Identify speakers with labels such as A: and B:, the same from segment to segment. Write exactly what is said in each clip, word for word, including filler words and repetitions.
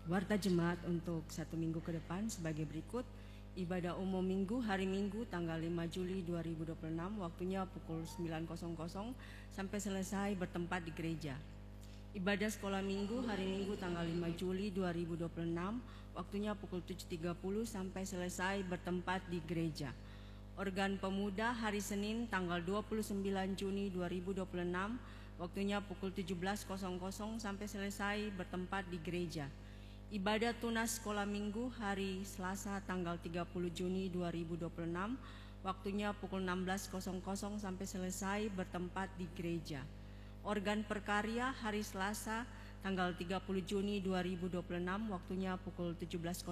A: Warta jemaat untuk satu minggu ke depan sebagai berikut. Ibadah umum minggu hari Minggu tanggal lima Juli dua ribu dua puluh enam, waktunya pukul sembilan sampai selesai bertempat di gereja. Ibadah sekolah minggu hari Minggu tanggal lima Juli dua ribu dua puluh enam, waktunya pukul tujuh tiga puluh sampai selesai bertempat di gereja. Organ pemuda hari Senin tanggal dua puluh sembilan Juni dua ribu dua puluh enam, waktunya pukul tujuh belas sampai selesai bertempat di gereja. Ibadah tunas sekolah minggu hari Selasa tanggal tiga puluh Juni dua ribu dua puluh enam, waktunya pukul enam belas sampai selesai bertempat di gereja. Organ perkarya hari Selasa tanggal tiga puluh Juni dua ribu dua puluh enam, waktunya pukul tujuh belas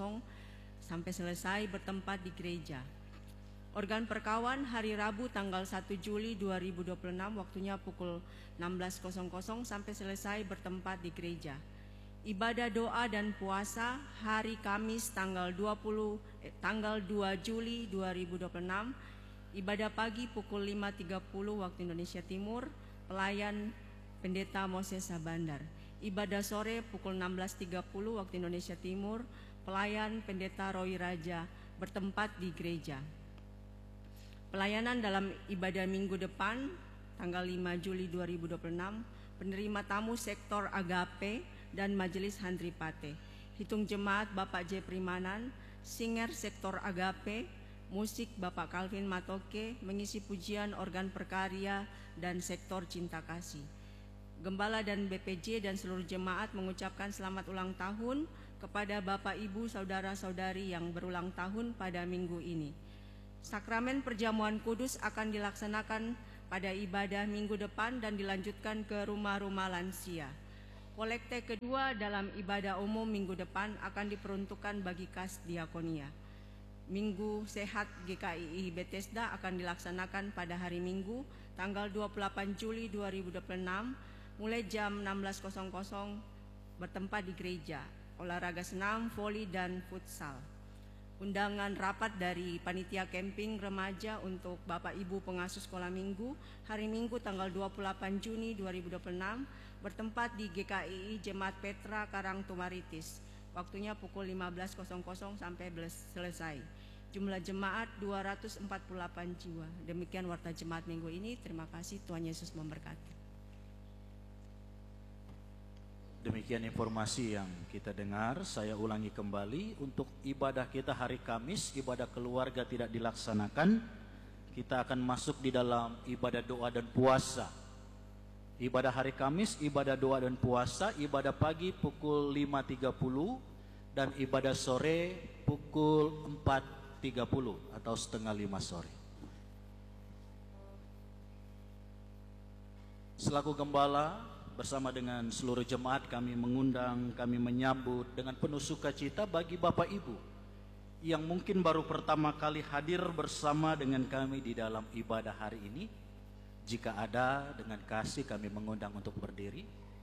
A: sampai selesai bertempat di gereja. Organ perkawan hari Rabu tanggal satu Juli dua ribu dua puluh enam, waktunya pukul enam belas sampai selesai bertempat di gereja. Ibadah doa dan puasa hari Kamis tanggal dua puluh eh, tanggal dua Juli dua ribu dua puluh enam, ibadah pagi pukul lima tiga puluh waktu Indonesia Timur, pelayan Pendeta Moses Sabandar. Ibadah sore pukul enam belas tiga puluh waktu Indonesia Timur, pelayan Pendeta Roy Raja bertempat di gereja. Pelayanan dalam ibadah minggu depan tanggal lima Juli dua ribu dua puluh enam, penerima tamu sektor Agape dan Majelis Handripate. Hitung jemaat Bapak J. Primanan, singer sektor Agape, musik Bapak Calvin Matoke, mengisi pujian organ perkarya dan sektor cinta kasih. Gembala dan B P J dan seluruh jemaat mengucapkan selamat ulang tahun kepada Bapak Ibu Saudara-saudari yang berulang tahun pada minggu ini. Sakramen perjamuan kudus akan dilaksanakan pada ibadah minggu depan dan dilanjutkan ke rumah-rumah lansia. Kolekte kedua dalam ibadah umum minggu depan akan diperuntukkan bagi kas diakonia. Minggu Sehat G K I I Bethesda akan dilaksanakan pada hari Minggu tanggal dua puluh delapan Juli dua ribu dua puluh enam mulai jam enam belas bertempat di gereja. Olahraga senam, voli dan futsal. Undangan rapat dari Panitia Camping Remaja untuk Bapak Ibu Pengasuh Sekolah Minggu hari Minggu tanggal dua puluh delapan Juni dua ribu dua puluh enam bertempat di G K I I Jemaat Petra Karang Tumaritis. Waktunya pukul lima belas sampai selesai. Jumlah jemaat dua ratus empat puluh delapan jiwa. Demikian warta jemaat minggu ini. Terima kasih, Tuhan Yesus memberkati.
B: Demikian informasi yang kita dengar. Saya ulangi kembali, untuk ibadah kita hari Kamis, ibadah keluarga tidak dilaksanakan. Kita akan masuk di dalam ibadah doa dan puasa. Ibadah hari Kamis, ibadah doa dan puasa, ibadah pagi pukul lima tiga puluh dan ibadah sore pukul empat tiga puluh atau setengah lima sore. Selaku gembala bersama dengan seluruh jemaat, kami mengundang, kami menyambut dengan penuh sukacita bagi Bapak Ibu yang mungkin baru pertama kali hadir bersama dengan kami di dalam ibadah hari ini. Jika ada, dengan kasih kami mengundang untuk berdiri.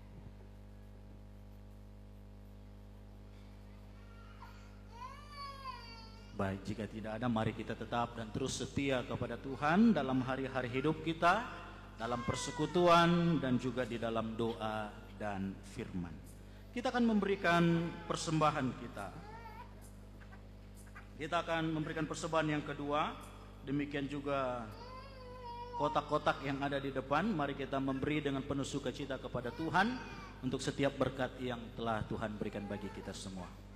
B: Baik, jika tidak ada, mari kita tetap dan terus setia kepada Tuhan dalam hari-hari hidup kita, dalam persekutuan dan juga di dalam doa dan firman. Kita akan memberikan persembahan kita. Kita akan memberikan persembahan yang kedua. Demikian juga kotak-kotak yang ada di depan. Mari kita memberi dengan penuh sukacita kepada Tuhan untuk setiap berkat yang telah Tuhan berikan bagi kita semua.